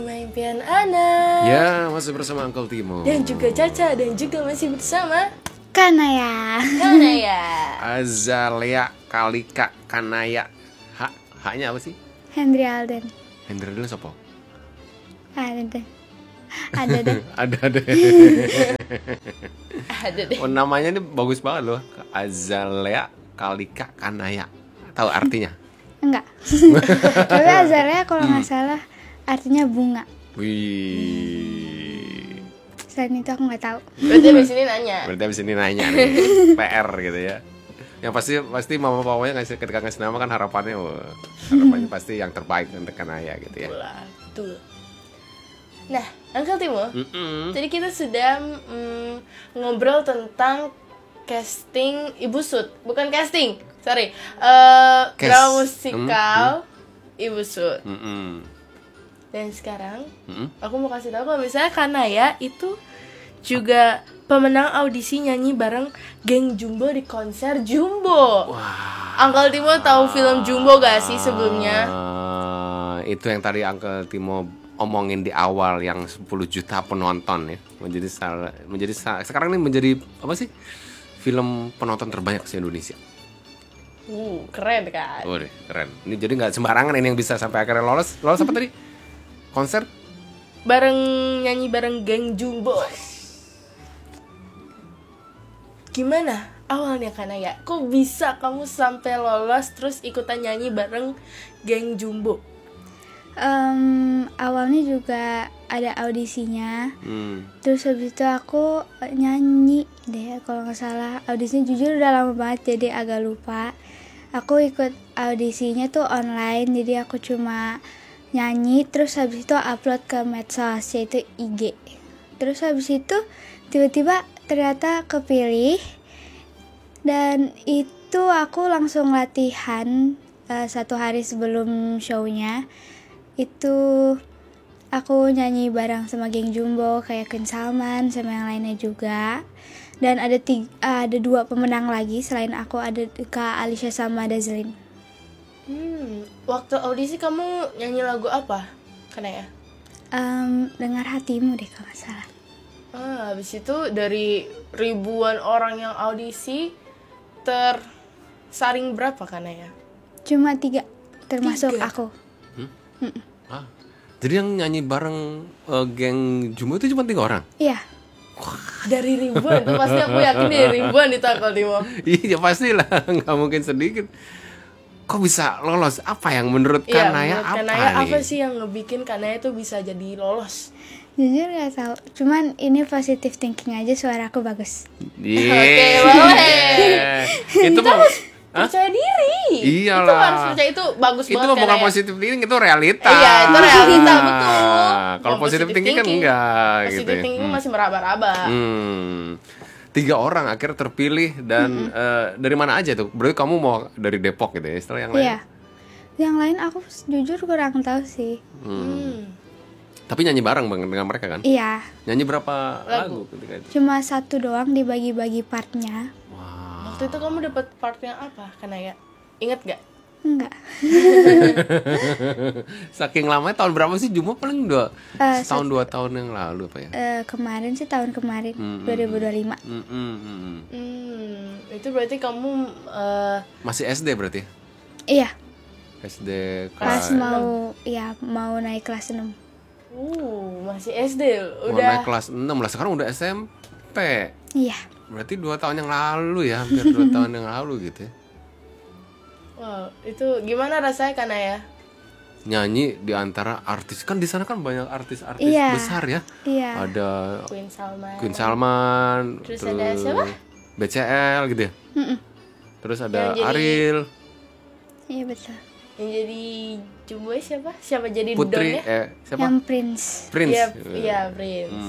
Impian Ana. Ya, masih bersama Uncle Timo. Dan juga Caca, dan juga masih bersama Kanaya. Azalea Kalika Kanaya. Haknya apa sih? Henry Alden. Hendra dulu siapa? Ada deh. Ada deh. Ada deh. Oh, namanya ini bagus banget loh. Azalea Kalika Kanaya. Tahu artinya? Enggak. Tapi Azalea kalau nggak salah artinya bunga. Wih. Selain itu aku nggak tahu. Berarti abis ini nanya. Berarti abis ini nanya nih. PR gitu ya. Yang pasti mama papanya ketika ngasih nama kan harapannya pasti yang terbaik untuk Kanaya gitu ya. Betul. Nah, Uncle Timo, tadi kita sudah ngobrol tentang casting Ibu Sud. Bukan casting, sorry, drama musikal Ibu Sud. Dan sekarang aku mau kasih tahu kalau misalnya Kanaya itu juga pemenang audisi nyanyi bareng geng Jumbo di konser Jumbo. Wah. Uncle Timo tahu film Jumbo gak sih sebelumnya? Itu yang tadi Uncle Timo omongin di awal yang 10 juta penonton ya. Sekarang ini menjadi apa sih? Film penonton terbanyak di Indonesia. Keren kan? Keren. Ini jadi nggak sembarangan ini yang bisa sampai akhirnya lolos. Lolos apa tadi? Konser nyanyi bareng geng Jumbo. Gimana awalnya Kanaya? Kok bisa kamu sampai lolos terus ikutan nyanyi bareng geng Jumbo? Awalnya juga ada audisinya. Terus habis itu aku nyanyi deh kalau nggak salah. Audisinya jujur udah lama banget jadi agak lupa. Aku ikut audisinya tuh online, jadi aku cuma nyanyi terus habis itu upload ke medsos yaitu IG. Terus habis itu tiba-tiba ternyata kepilih dan itu aku langsung latihan 1 hari sebelum shownya. Itu aku nyanyi bareng sama geng Jumbo kayak Queen Salman sama yang lainnya juga. Dan ada 2 pemenang lagi selain aku, ada Kak Alicia sama Dazlin. Waktu audisi kamu nyanyi lagu apa, Kanaya? Dengar Hatimu deh kalau nggak salah. Habis itu dari ribuan orang yang audisi tersaring berapa Kanaya? Cuma 3 termasuk 3? aku. Jadi yang nyanyi bareng geng Jumbo itu cuma 3 orang? Iya. Dari ribuan tuh pasti aku yakin dari ribuan itu Uncle Timo. Iya pastilah, nggak mungkin sedikit. Kok bisa lolos? Apa yang menurut Kanaya apa sih yang ngebikin Kanaya tuh bisa jadi lolos? Jujur gak tahu. Cuman ini positive thinking aja, suara aku bagus. Oke, boleh. Itu kita harus percaya diri. Iyalah. Itu harus percaya, itu bagus itu banget. Itu bukan positive thinking, itu realita. Iya, itu realita, betul. Kalau positive thinking kan enggak gitu. Positive thinking masih meraba-raba. 3 orang akhirnya terpilih dan dari mana aja tuh? Berarti kamu mau dari Depok gitu ya? Setelah yang lain? Iya. Yang lain aku jujur kurang tahu sih. Tapi nyanyi bareng dengan mereka kan? Iya. Nyanyi berapa lagu ketika itu? Cuma 1 doang dibagi-bagi partnya. Wow. Waktu itu kamu dapat partnya apa, Kanaya? Ingat gak? Enggak. Saking lamanya, tahun berapa sih? Jumbo paling setahun 2 tahun yang lalu apa ya? Kemarin sih, tahun kemarin 2025. Itu berarti kamu masih SD berarti? Iya. SD kelas mau naik kelas 6. Masih SD udah. Mau naik kelas 6 lah, sekarang udah SMP. Iya. Berarti 2 tahun yang lalu ya, hampir 2 tahun yang lalu gitu ya. Wow, itu gimana rasanya Kanaya? Nyanyi di antara artis, kan di sana kan banyak artis-artis besar ya. Iya. Ada Queen Salman. Terus ada siapa? BCL gitu ya. Terus ada Ariel. Iya betul. Yang jadi Jumbo siapa? Siapa jadi Putri? Siapa? Yang Prince. Iya, Prince.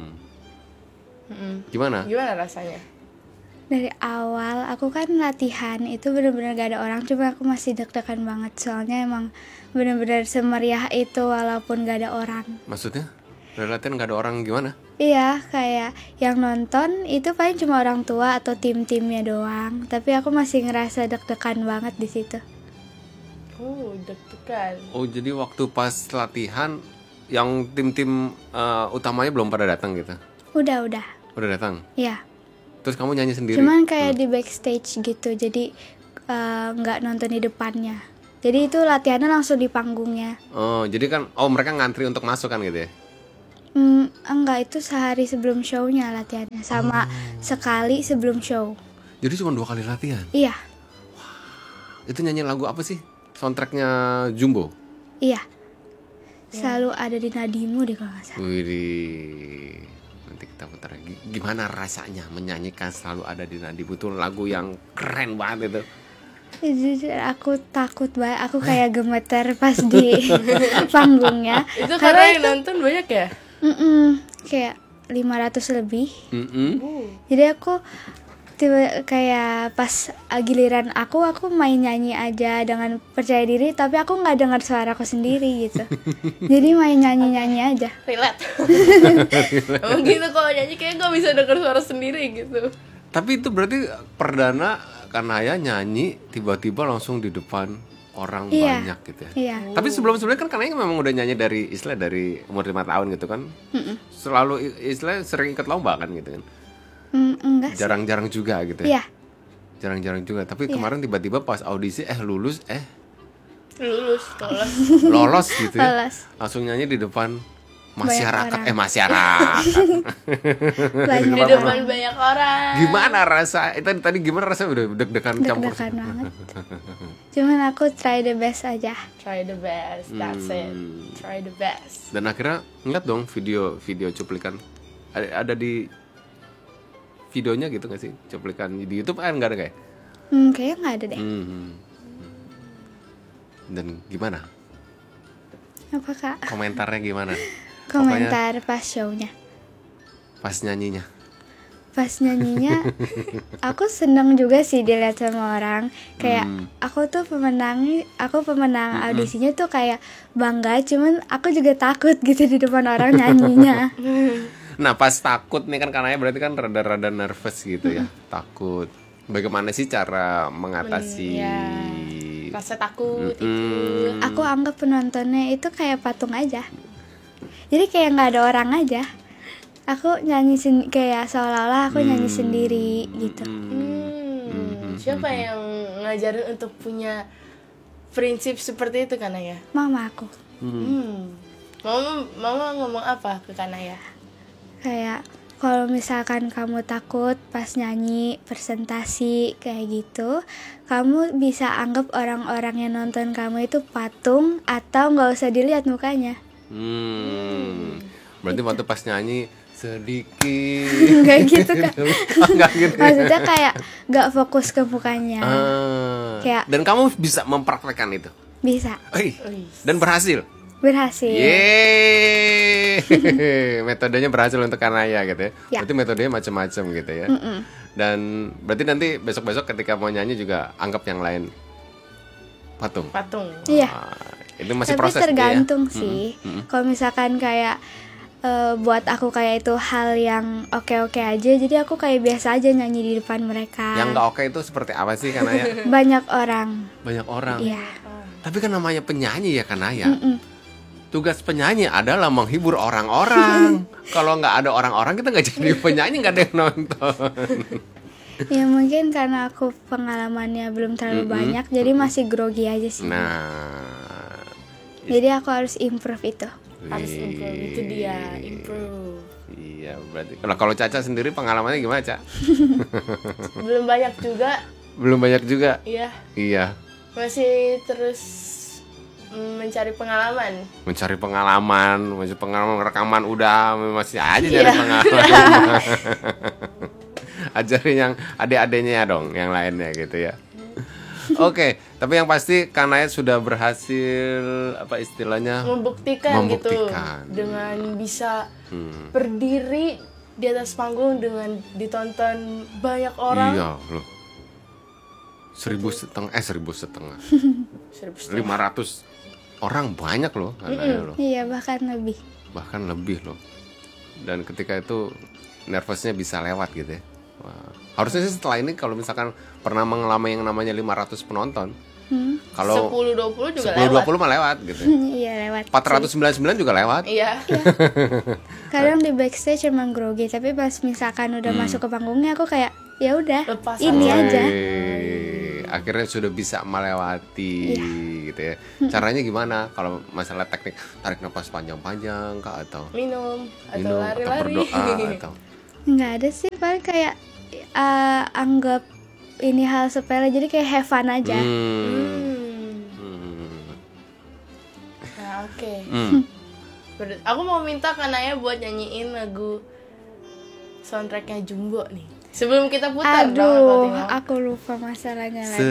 Gimana rasanya? Dari awal aku kan latihan itu benar-benar gak ada orang, cuma aku masih deg-degan banget soalnya emang benar-benar semeriah itu walaupun gak ada orang. Maksudnya? Latihan gak ada orang gimana? Iya, kayak yang nonton itu paling cuma orang tua atau tim-timnya doang, tapi aku masih ngerasa deg-degan banget di situ. Deg-degan. Jadi waktu pas latihan yang tim-tim utamanya belum pada datang gitu? Udah. Udah datang. Ya. Terus kamu nyanyi sendiri? Cuman kayak di backstage gitu, jadi nggak nonton di depannya. Jadi itu latihannya langsung di panggungnya. Oh, jadi kan mereka ngantri untuk masuk kan gitu ya? Enggak, itu sehari sebelum show-nya latihannya, sama sekali sebelum show. Jadi cuma 2 kali latihan? Iya. Itu nyanyi lagu apa sih? Soundtracknya Jumbo? Iya. Selalu ada di nadimu deh kalau nggak salah. Wih, nanti kita putar lagi. Gimana rasanya menyanyikan Selalu Ada di Nadimu? Itu lagu yang keren banget itu. Jujur aku takut banget, aku kayak gemeter pas di panggungnya. Itu karena yang nonton banyak ya? Kayak 500 lebih. Mm-mm. Jadi aku kayak pas giliran aku main nyanyi aja dengan percaya diri, tapi aku nggak dengar suaraku sendiri gitu. Jadi main nyanyi aja. Relate. Emang gitu, kalau nyanyi kayak gak bisa denger suara sendiri gitu. Tapi itu berarti perdana Kanaya nyanyi tiba-tiba langsung di depan orang banyak gitu ya. Iya. Tapi sebelum-sebelumnya kan Kanaya memang udah nyanyi dari umur 5 tahun gitu kan. Selalu sering ikut lomba kan gitu kan. Enggak sih. Jarang-jarang juga gitu ya. Iya. Jarang-jarang juga. Tapi kemarin tiba-tiba pas audisi lulus lolos gitu ya. Lolos. Langsung nyanyi di depan masyarakat. Di depan banyak orang. Gimana rasa? Tadi gimana rasa udah deg-degan campur? Deg-degan banget. Cuman aku try the best aja. Try the best, that's it. Try the best. Dan akhirnya ngeliat dong video cuplikan. Ada di videonya gitu gak sih? Cuplikan di YouTube kan nggak ada kayak? Kayaknya nggak ada deh. Dan gimana? Apa kak? Komentarnya gimana? Komentar pas show-nya. Pas nyanyinya. Pas nyanyinya aku seneng juga sih dilihat sama orang. Kayak aku pemenang audisinya tuh kayak bangga, cuman aku juga takut gitu di depan orang nyanyinya. Nah pas takut nih kan karena berarti kan rada-rada nervous gitu ya. Takut. Bagaimana sih cara mengatasi rasa takut itu? Aku anggap penontonnya itu kayak patung aja. Jadi kayak nggak ada orang aja. Aku nyanyi kayak seolah-olah aku nyanyi sendiri gitu. Siapa yang ngajarin untuk punya prinsip seperti itu Kanaya? Mama aku. Mama ngomong apa ke Kanaya? Kayak kalau misalkan kamu takut pas nyanyi presentasi kayak gitu, kamu bisa anggap orang-orang yang nonton kamu itu patung atau nggak usah dilihat mukanya. Berarti waktu pas nyanyi sedikit Nggak gitu kan? Nggak gitu. Maksudnya kayak nggak fokus ke mukanya. Kayak dan kamu bisa mempraktekkan itu? bisa. Dan berhasil? Berhasil. Yeay. Metodenya berhasil untuk Kanaya gitu ya. Ya. Berarti metodenya macam-macam gitu ya. Dan berarti nanti besok-besok ketika mau nyanyi juga anggap yang lain patung. Iya. Itu masih Tapi proses tergantung ya? sih. Kalau misalkan kayak buat aku kayak itu hal yang oke-oke aja, jadi aku kayak biasa aja nyanyi di depan mereka. Yang nggak oke itu seperti apa sih Kanaya? Banyak orang. Banyak orang. Iya. Tapi kan namanya penyanyi ya Kanaya. Tugas penyanyi adalah menghibur orang-orang. Kalau nggak ada orang-orang kita nggak jadi penyanyi, nggak ada yang nonton. Ya mungkin karena aku pengalamannya belum terlalu banyak, jadi masih grogi aja sih. Nah, jadi aku harus improve itu. Harus improve, itu dia improve. Iya, berarti kalau Caca sendiri pengalamannya gimana, Ca? Belum banyak juga. Belum banyak juga. Iya. Masih terus mencari pengalaman. Mencari pengalaman rekaman udah masih aja nyari pengalaman. Ajarin yang adik-adiknya ya dong, yang lainnya gitu ya. Oke, tapi yang pasti Kanaya sudah berhasil apa istilahnya membuktikan. Gitu dengan bisa berdiri di atas panggung dengan ditonton banyak orang. Iya loh. 1.500 500 orang banyak loh Kanaya loh. Iya, bahkan lebih loh. Dan ketika itu nervousnya bisa lewat gitu ya. Wah. Harusnya sih setelah ini kalau misalkan pernah mengalami yang namanya 500 penonton, Kalau 10-20 juga 10-20 mah lewat gitu. Iya lewat. 499 juga lewat. Iya. Kadang di backstage emang grogi, tapi pas misalkan udah masuk ke panggungnya aku kayak ya udah Lepas ini aja. aja. Akhirnya sudah bisa melewati gitu ya. Caranya gimana? Kalau masalah teknik, tarik nafas panjang-panjang kah atau Minum atau minum atau lari-lari. berdoa atau Nggak ada sih, paling kayak anggap ini hal sepele, jadi kayak have fun aja. Nah, oke. Aku mau minta Kanaya buat nyanyiin lagu soundtracknya Jumbo nih. Sebelum kita putar dong, Kak Aduh, Timo. aku lupa masalahnya lagi.